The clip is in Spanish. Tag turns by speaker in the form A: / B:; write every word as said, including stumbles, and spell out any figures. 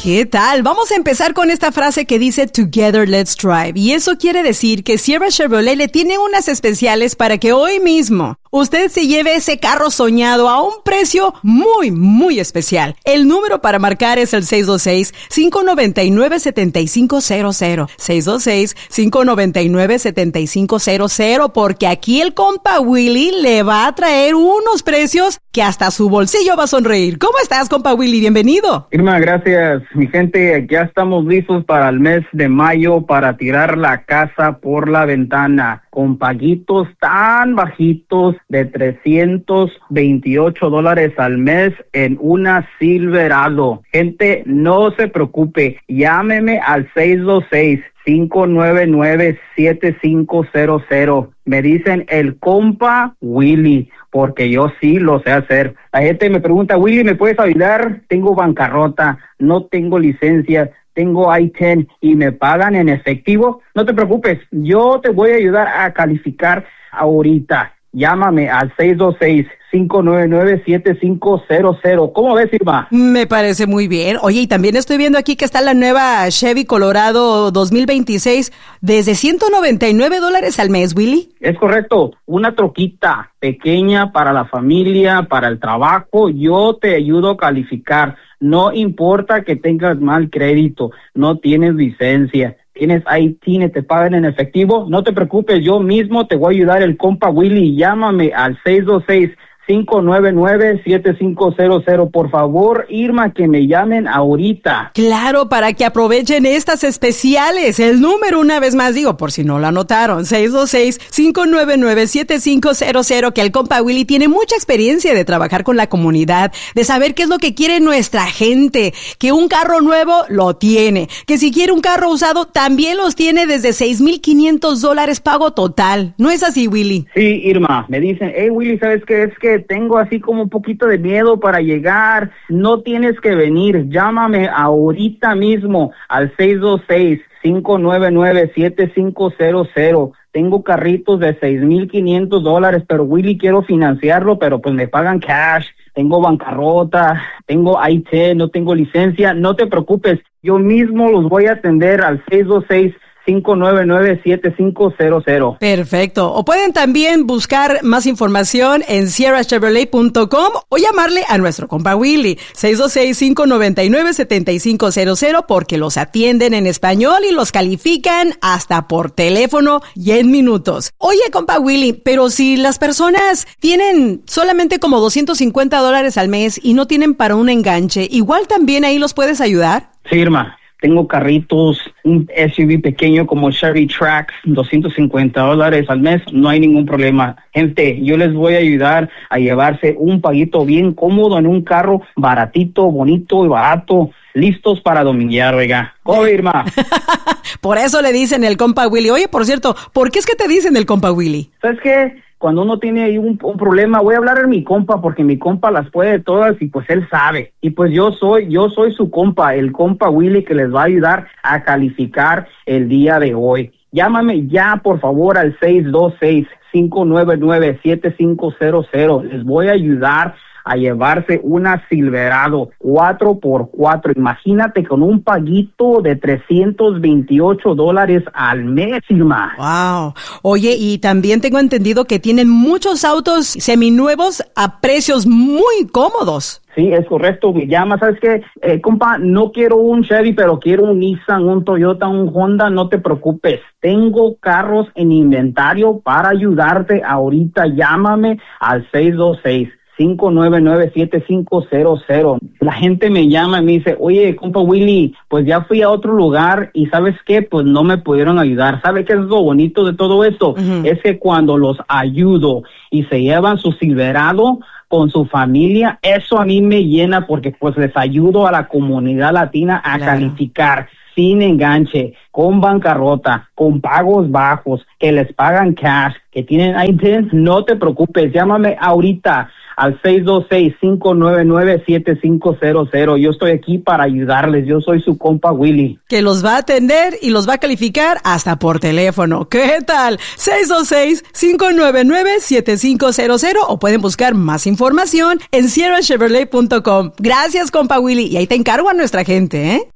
A: ¿Qué tal? Vamos a empezar con esta frase que dice Together Let's Drive. Y eso quiere decir que Sierra Chevrolet le tiene unas especiales para que hoy mismo usted se lleve ese carro soñado a un precio muy, muy especial. El número para marcar es el seis dos seis, cinco nueve nueve, siete cinco cero cero. seis dos seis, cinco nueve nueve, siete cinco cero cero, porque aquí el compa Willy le va a traer unos precios que hasta su bolsillo va a sonreír. ¿Cómo estás, compa Willy? Bienvenido.
B: Irma, gracias. Mi gente, ya estamos listos para el mes de mayo para tirar la casa por la ventana con paguitos tan bajitos de trescientos veintiocho dólares al mes en una Silverado. Gente, no se preocupe. Llámeme al seis dos seis, cinco nueve nueve, siete cinco cero cero. Me dicen el compa Willy, porque yo sí lo sé hacer. La gente me pregunta, Willy, ¿me puedes ayudar? Tengo bancarrota, no tengo licencia, tengo I diez y me pagan en efectivo. No te preocupes, yo te voy a ayudar a calificar ahorita. Llámame al seis dos seis, cinco nueve nueve, siete cinco cero cero. ¿Cómo ves, Irma?
A: Me parece muy bien. Oye, y también estoy viendo aquí que está la nueva Chevy Colorado dos mil veintiséis desde ciento noventa y nueve dólares al mes, Willy.
B: Es correcto. Una troquita pequeña para la familia, para el trabajo. Yo te ayudo a calificar. No importa que tengas mal crédito, no tienes licencia, tienes I T, te pagan en efectivo, no te preocupes, yo mismo te voy a ayudar, el compa Willy. Llámame al seis dos seis, cinco nueve nueve, siete cinco cero cero. Por favor, Irma, que me llamen ahorita.
A: Claro, para que aprovechen estas especiales. El número, una vez más digo, por si no lo anotaron, seis dos seis, cinco nueve nueve, siete cinco cero cero, que el compa Willy tiene mucha experiencia de trabajar con la comunidad, de saber qué es lo que quiere nuestra gente, que un carro nuevo lo tiene, que si quiere un carro usado también los tiene desde seis mil quinientos dólares pago total. ¿No es así, Willy?
B: Sí, Irma, me dicen, hey Willy, ¿sabes qué? Es que tengo así como un poquito de miedo para llegar. No tienes que venir, llámame ahorita mismo al seis dos seis, cinco nueve nueve, siete cinco cero cero. Tengo carritos de seis mil quinientos dólares, pero Willy, quiero financiarlo, pero pues me pagan cash. Tengo bancarrota, tengo I diez, no tengo licencia. No te preocupes, yo mismo los voy a atender al seis dos seis, cinco nueve nueve, siete cinco cero cero.
A: Perfecto. O pueden también buscar más información en sierra chevrolet punto com o llamarle a nuestro compa Willy, seis dos seis, cinco nueve nueve, siete cinco cero cero, porque los atienden en español y los califican hasta por teléfono y en minutos. Oye, compa Willy, pero si las personas tienen solamente como doscientos cincuenta dólares al mes y no tienen para un enganche, ¿igual también ahí los puedes ayudar?
B: Sí, Irma. Tengo carritos, un S U V pequeño como Chevy Trax, doscientos cincuenta dólares al mes, no hay ningún problema. Gente, yo les voy a ayudar a llevarse un paguito bien cómodo en un carro baratito, bonito y barato, listos para dominguear, oiga. ¿Cómo, Irma?
A: Por eso le dicen el compa Willy. Oye, por cierto, ¿por qué es que te dicen el compa Willy?
B: ¿Sabes qué? Cuando uno tiene ahí un, un problema, voy a hablar a mi compa, porque mi compa las puede todas y pues él sabe. Y pues yo soy, yo soy su compa, el compa Willy, que les va a ayudar a calificar el día de hoy. Llámame ya, por favor, al seis dos seis, cinco nueve nueve, siete cinco cero cero. Les voy a ayudar a llevarse una Silverado cuatro por cuatro. Imagínate, con un paguito de trescientos veintiocho dólares al mes, Irma.
A: Wow. Oye, y también tengo entendido que tienen muchos autos seminuevos a precios muy cómodos.
B: Sí, es correcto. Me llama, ¿sabes qué? Eh, compa, no quiero un Chevy, pero quiero un Nissan, un Toyota, un Honda. No te preocupes. Tengo carros en inventario para ayudarte ahorita. Llámame al seis dos seis, cinco nueve nueve, siete cinco cero cero. La gente me llama y me dice, oye, compa Willy, pues ya fui a otro lugar y ¿sabes qué? Pues no me pudieron ayudar. ¿Sabe qué es lo bonito de todo esto? Uh-huh. Es que cuando los ayudo y se llevan su Silverado con su familia, eso a mí me llena, porque pues les ayudo a la comunidad latina a claro. calificar sin enganche, con bancarrota, con pagos bajos, que les pagan cash, que tienen I diez. No te preocupes, llámame ahorita al seis dos seis, cinco nueve nueve, siete cinco cero cero. Yo estoy aquí para ayudarles. Yo soy su compa Willy,
A: que los va a atender y los va a calificar hasta por teléfono. ¿Qué tal? seis dos seis, cinco nueve nueve, siete cinco cero cero, o pueden buscar más información en sierra chevrolet punto com. Gracias, compa Willy, y ahí te encargo a nuestra gente, ¿eh?